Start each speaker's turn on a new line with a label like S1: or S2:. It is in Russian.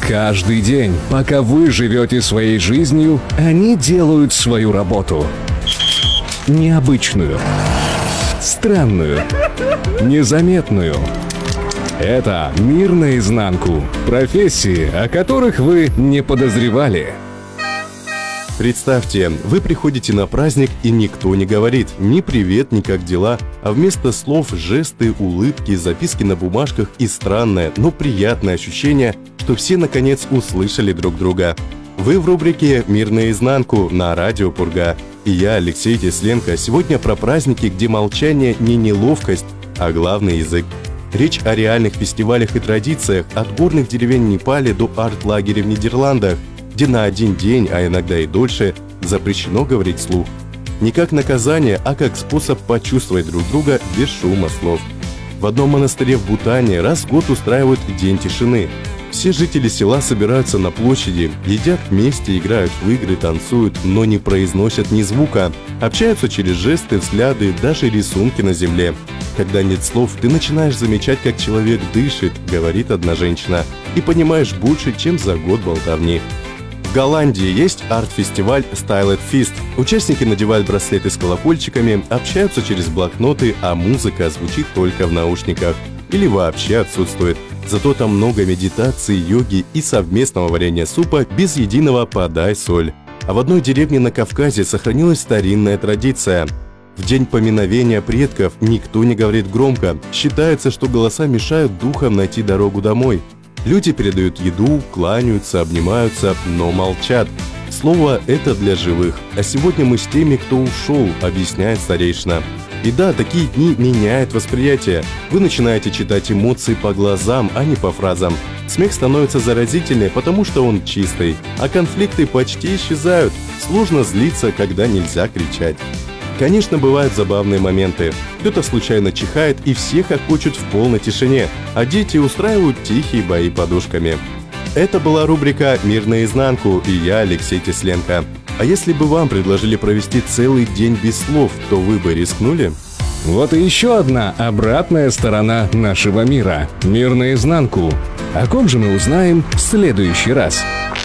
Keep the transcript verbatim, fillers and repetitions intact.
S1: Каждый день, пока вы живете своей жизнью, они делают свою работу. Необычную, странную, незаметную. Это «Мир наизнанку». Профессии, о которых вы не подозревали.
S2: Представьте, вы приходите на праздник, и никто не говорит ни «привет», ни «как дела», а вместо слов жесты, улыбки, записки на бумажках и странное, но приятное ощущение, что все наконец услышали друг друга. Вы в рубрике «Мир наизнанку» на радио Пурга. И я, Алексей Тесленко, сегодня про праздники, где молчание не неловкость, а главный язык. Речь о реальных фестивалях и традициях, от горных деревень в Непале до арт-лагеря в Нидерландах, где на один день, а иногда и дольше, запрещено говорить вслух. Не как наказание, а как способ почувствовать друг друга без шума слов. В одном монастыре в Бутане раз в год устраивают День тишины. Все жители села собираются на площади, едят вместе, играют в игры, танцуют, но не произносят ни звука. Общаются через жесты, взгляды, даже рисунки на земле. Когда нет слов, ты начинаешь замечать, как человек дышит, говорит одна женщина, и понимаешь больше, чем за год болтовни. В Голландии есть арт-фестиваль Styled Feast. Участники надевают браслеты с колокольчиками, общаются через блокноты, а музыка звучит только в наушниках. Или вообще отсутствует. Зато там много медитации, йоги и совместного варенья супа без единого «подай соль». А в одной деревне на Кавказе сохранилась старинная традиция. В день поминовения предков никто не говорит громко. Считается, что голоса мешают духам найти дорогу домой. Люди передают еду, кланяются, обнимаются, но молчат. Слово «это для живых», а сегодня мы с теми, кто ушел, объясняет старейшина. И да, такие дни меняют восприятие. Вы начинаете читать эмоции по глазам, а не по фразам. Смех становится заразительнее, потому что он чистый, а конфликты почти исчезают. Сложно злиться, когда нельзя кричать. Конечно, бывают забавные моменты. Кто-то случайно чихает, и все хохочут в полной тишине, а дети устраивают тихие бои подушками. Это была рубрика «Мир наизнанку», и я, Алексей Тесленко. А если бы вам предложили провести целый день без слов, то вы бы рискнули?
S1: Вот и еще одна обратная сторона нашего мира. «Мир наизнанку». О ком же мы узнаем в следующий раз?